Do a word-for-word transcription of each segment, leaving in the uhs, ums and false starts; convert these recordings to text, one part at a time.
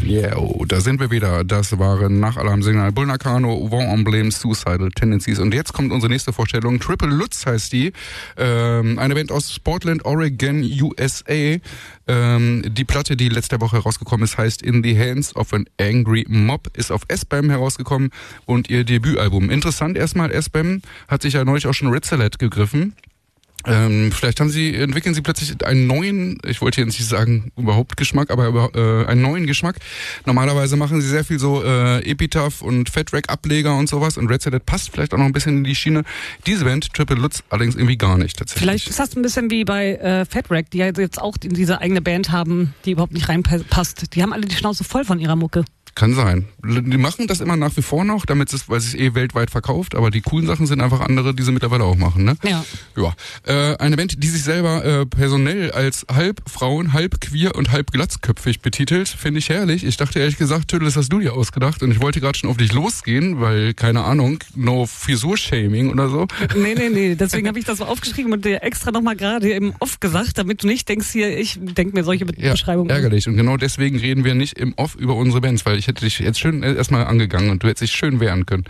Yeah, oh, da sind wir wieder. Das waren nach Alarmsignal Bull Nakano, Vent Emblem, Suicidal Tendencies. Und jetzt kommt unsere nächste Vorstellung. Triple Lutz heißt die. Ähm, eine Band aus Portland, Oregon, U S A. Ähm, die Platte, die letzte Woche herausgekommen ist, heißt In the Hands of an Angry Mob, ist auf S-Bam herausgekommen und ihr Debütalbum. Interessant erstmal, S-Bam hat sich ja neulich auch schon Red Salad gegriffen. Ähm, vielleicht haben sie, entwickeln sie plötzlich einen neuen, ich wollte jetzt nicht sagen überhaupt Geschmack, aber äh, einen neuen Geschmack. Normalerweise machen sie sehr viel so äh, Epitaph und Fat-Wreck-Ableger und sowas und Red Salad passt vielleicht auch noch ein bisschen in die Schiene. Diese Band, Triple Lutz, allerdings irgendwie gar nicht tatsächlich. Vielleicht ist das ein bisschen wie bei äh, Fat Wreck, die ja jetzt auch diese eigene Band haben, die überhaupt nicht reinpasst. Die haben alle die Schnauze voll von ihrer Mucke. Kann sein. Die machen das immer nach wie vor noch, damit es, weil es sich eh weltweit verkauft, aber die coolen Sachen sind einfach andere, die sie mittlerweile auch machen, ne? Ja. Ja. Äh, eine Band, die sich selber äh, personell als halb Frauen, halb queer und halb glatzköpfig betitelt, finde ich herrlich. Ich dachte ehrlich gesagt, Tüdel, das hast du dir ausgedacht und ich wollte gerade schon auf dich losgehen, weil, keine Ahnung, no Frisur-Shaming oder so. Nee, nee, nee, deswegen habe ich das so aufgeschrieben und dir extra nochmal gerade im Off gesagt, damit du nicht denkst hier, ich denke mir solche Be- ja, Beschreibungen. Ärgerlich. Und genau deswegen reden wir nicht im Off über unsere Bands, weil ich hätte dich jetzt schön erstmal angegangen und du hättest dich schön wehren können.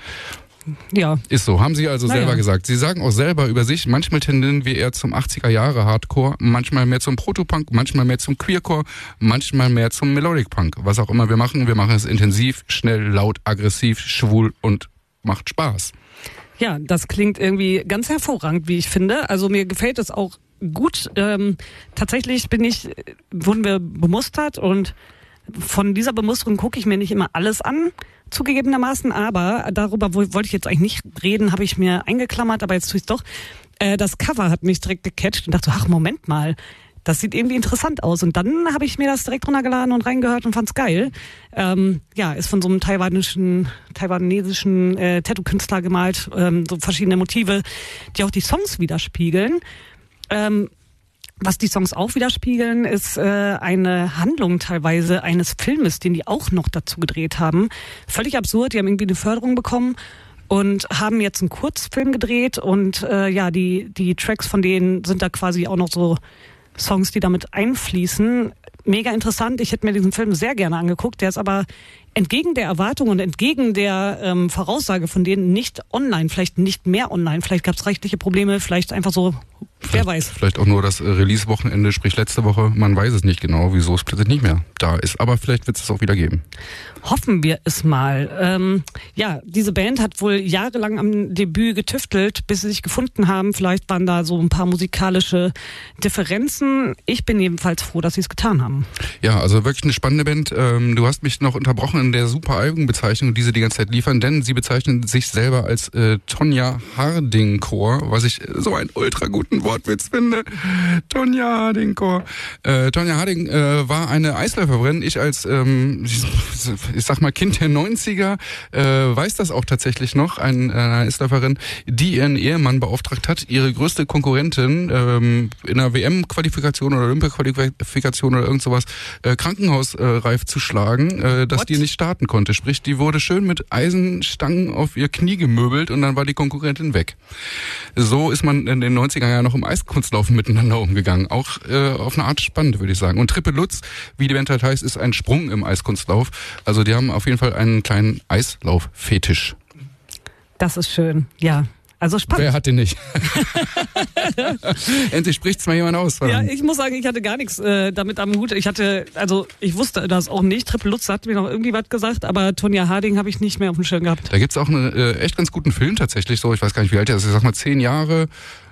Ja. Ist so, haben sie also Na selber ja. gesagt. Sie sagen auch selber über sich, manchmal tendieren wir eher zum achtziger Jahre Hardcore, manchmal mehr zum Protopunk, manchmal mehr zum Queercore, manchmal mehr zum Melodic Punk. Was auch immer wir machen, wir machen es intensiv, schnell, laut, aggressiv, schwul und macht Spaß. Ja, das klingt irgendwie ganz hervorragend, wie ich finde. Also mir gefällt es auch gut. Ähm, tatsächlich bin ich, wurden wir bemustert und von dieser Bemusterung gucke ich mir nicht immer alles an, zugegebenermaßen, aber darüber wollte ich jetzt eigentlich nicht reden, habe ich mir eingeklammert, aber jetzt tue ich es doch. Äh, das Cover hat mich direkt gecatcht und dachte, ach Moment mal, das sieht irgendwie interessant aus. Und dann habe ich mir das direkt runtergeladen und reingehört und fand's geil. Ähm, ja, ist von so einem taiwanischen, taiwanesischen äh, Tattoo-Künstler gemalt, ähm, so verschiedene Motive, die auch die Songs widerspiegeln. Ähm, Was die Songs auch widerspiegeln, ist äh, eine Handlung teilweise eines Filmes, den die auch noch dazu gedreht haben. Völlig absurd, die haben irgendwie eine Förderung bekommen und haben jetzt einen Kurzfilm gedreht und äh, ja, die die Tracks von denen sind da quasi auch noch so Songs, die damit einfließen. Mega interessant, ich hätte mir diesen Film sehr gerne angeguckt, der ist aber entgegen der Erwartung und entgegen der ähm, Voraussage von denen nicht online, vielleicht nicht mehr online, vielleicht gab es rechtliche Probleme, vielleicht einfach so, Vielleicht, wer weiß. Vielleicht auch nur das Release-Wochenende, sprich letzte Woche. Man weiß es nicht genau, wieso es plötzlich nicht mehr da ist. Aber vielleicht wird es es auch wieder geben. Hoffen wir es mal. Ähm, ja, diese Band hat wohl jahrelang am Debüt getüftelt, bis sie sich gefunden haben. Vielleicht waren da so ein paar musikalische Differenzen. Ich bin jedenfalls froh, dass sie es getan haben. Ja, also wirklich eine spannende Band. Ähm, du hast mich noch unterbrochen in der super Albenbezeichnung, die sie die ganze Zeit liefern, denn sie bezeichnen sich selber als äh, Tonya Harding Core, was ich so einen ultra guten Wortwitz finde. Tonya Harding Core. Äh, Tonya Harding äh, war eine Eisläuferin. Ich als, ähm, ich, ich sag mal, Kind der neunziger äh, weiß das auch tatsächlich noch. Ein, eine Eisläuferin, die ihren Ehemann beauftragt hat, ihre größte Konkurrentin ähm, in einer W M-Qualifikation oder Olympia-Qualifikation oder irgend sowas äh, krankenhausreif zu schlagen, äh, dass What? die nicht starten konnte. Sprich, die wurde schön mit Eisenstangen auf ihr Knie gemöbelt und dann war die Konkurrentin weg. So ist man in den neunziger Jahren noch im Eiskunstlaufen miteinander umgegangen. Auch äh, auf eine Art spannend, würde ich sagen. Und Triple Lutz, wie die Band halt heißt, ist ein Sprung im Eiskunstlauf. Also die haben auf jeden Fall einen kleinen Eislauf-Fetisch. Das ist schön, ja. Also spannend. Wer hat den nicht? Endlich spricht's mal jemand aus. Ja, ich muss sagen, ich hatte gar nichts äh, damit am Hut. Ich hatte, also ich wusste das auch nicht. Triple Lutz hat mir noch irgendwie was gesagt, aber Tonya Harding habe ich nicht mehr auf dem Schirm gehabt. Da gibt's auch einen äh, echt ganz guten Film tatsächlich. So, ich weiß gar nicht, wie alt er ist. Ich sag mal zehn Jahre.